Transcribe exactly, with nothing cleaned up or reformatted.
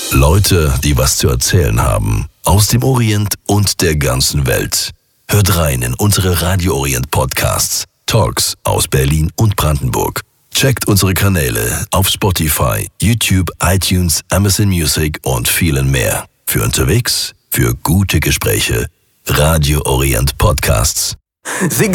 Leute, die was zu erzählen haben. Aus dem Orient und der ganzen Welt. Hört rein in unsere Radio Orient Podcasts. Talks aus Berlin und Brandenburg. Checkt unsere Kanäle auf Spotify, YouTube, iTunes, Amazon Music und vielen mehr. Für unterwegs, für gute Gespräche. Radio Orient Podcasts. Sie